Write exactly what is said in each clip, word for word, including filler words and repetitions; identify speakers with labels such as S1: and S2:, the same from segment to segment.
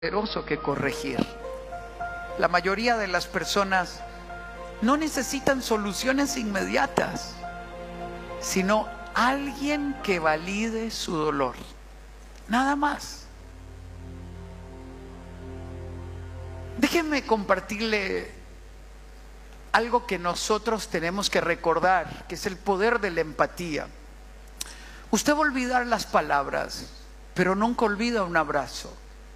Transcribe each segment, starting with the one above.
S1: poderoso que corregir. La mayoría de las personas no necesitan soluciones inmediatas, sino alguien que valide su dolor. Nada más. Déjenme compartirle algo que nosotros tenemos que recordar, que es el poder de la empatía. Usted va a olvidar las palabras, pero nunca olvida un abrazo.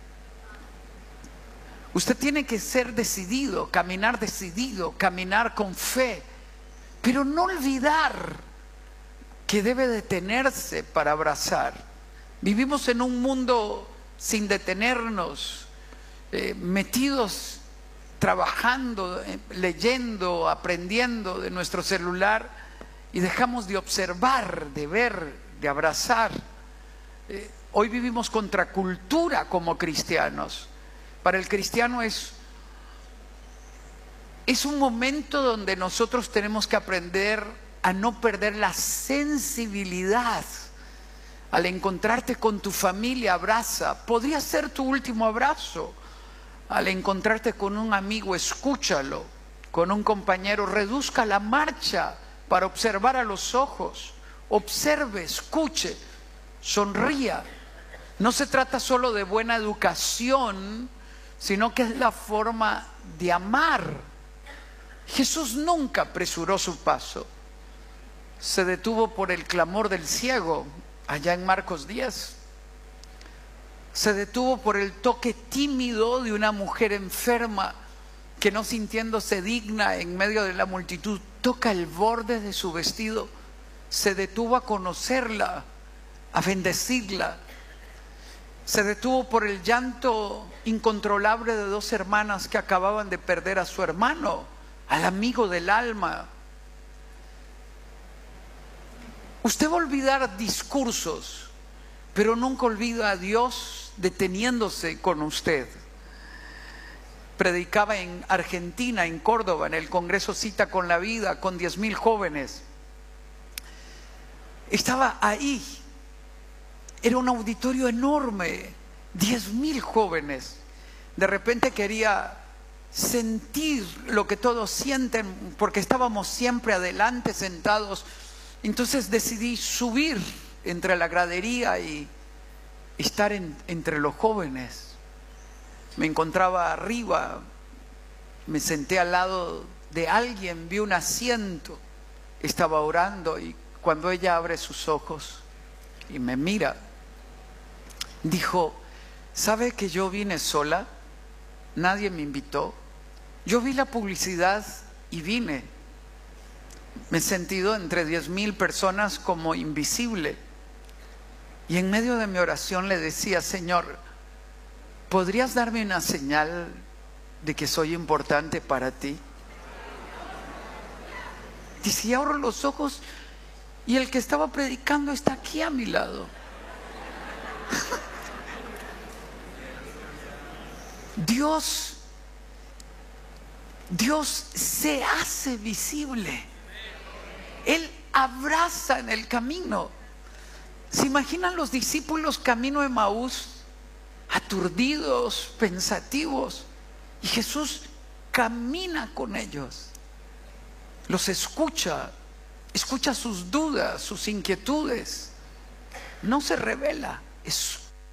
S1: Usted tiene que ser decidido, caminar decidido, caminar con fe, pero no olvidar que debe detenerse para abrazar. Vivimos en un mundo sin detenernos, eh, metidos, trabajando, eh, leyendo, aprendiendo de nuestro celular, y dejamos de observar, de ver, de abrazar. Eh, hoy vivimos contracultura como cristianos. Para el cristiano es, es un momento donde nosotros tenemos que aprender a no perder la sensibilidad. Al encontrarte con tu familia, abraza. Podría ser tu último abrazo. Al encontrarte con un amigo, escúchalo. Con un compañero, reduzca la marcha para observar a los ojos. Observe, escuche, sonría. No se trata solo de buena educación, sino que es la forma de amar. Jesús nunca apresuró su paso. Se detuvo por el clamor del ciego, allá en Marcos diez. Se detuvo por el toque tímido de una mujer enferma que, no sintiéndose digna en medio de la multitud, toca el borde de su vestido. Se detuvo a conocerla, a bendecirla. Se detuvo por el llanto incontrolable de dos hermanas que acababan de perder a su hermano, al amigo del alma. Usted va a olvidar discursos, pero nunca olvida a Dios deteniéndose con usted. Predicaba en Argentina, en Córdoba, en el Congreso Cita con la Vida, con diez mil jóvenes. Estaba ahí. Era un auditorio enorme, diez mil jóvenes. De repente quería sentir lo que todos sienten, porque estábamos siempre adelante sentados. Entonces decidí subir entre la gradería y estar en, entre los jóvenes. Me encontraba arriba, me senté al lado de alguien, vi un asiento, estaba orando, y cuando ella abre sus ojos y me mira, dijo: ¿sabe que yo vine sola? Nadie me invitó. Yo vi la publicidad y vine. Me he sentido entre diez mil personas como invisible. Y en medio de mi oración le decía: Señor, ¿podrías darme una señal de que soy importante para ti? Dice, y abro los ojos y el que estaba predicando está aquí a mi lado. Dios, Dios se hace visible. Él abraza en el camino. ¿Se imaginan los discípulos camino de Emaús, aturdidos, pensativos? Y Jesús camina con ellos, los escucha, escucha sus dudas, sus inquietudes. No se revela, escucha.